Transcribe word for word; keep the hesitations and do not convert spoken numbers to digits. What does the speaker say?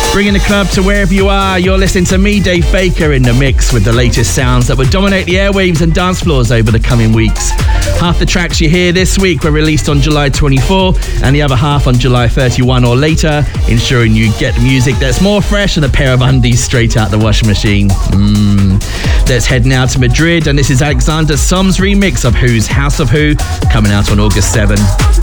Bringing the club to wherever you are, you're listening to me, Dave Baker, in the mix with the latest sounds that will dominate the airwaves and dance floors over the coming weeks. Half the tracks you hear this week were released on July twenty-fourth and the other half on July thirty-first or later, ensuring you get music that's more fresh than a pair of undies straight out the washing machine. Mm. Let's head now to Madrid, and this is Alexander Som's remix of Who's House of Who, coming out on August seventh.